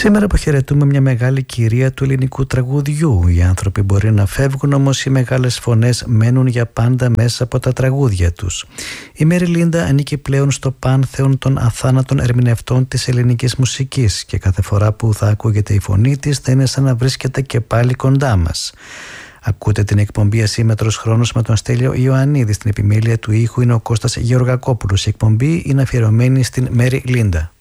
Σήμερα αποχαιρετούμε μια μεγάλη κυρία του ελληνικού τραγουδιού. Οι άνθρωποι μπορεί να φεύγουν, όμως οι μεγάλες φωνές μένουν για πάντα μέσα από τα τραγούδια τους. Η Μέρι Λίντα ανήκει πλέον στο πάνθεον των αθάνατων ερμηνευτών της ελληνικής μουσικής και κάθε φορά που θα ακούγεται η φωνή της θα είναι σαν να βρίσκεται και πάλι κοντά μας. Ακούτε την εκπομπή Ασύμμετρος Χρόνος με τον Στέλιο Ιωαννίδη. Στην επιμέλεια του ήχου είναι ο Κώστας Γεωργακόπουλος. Η εκπομπή είναι αφιερωμένη στην Μέρι Λίντα.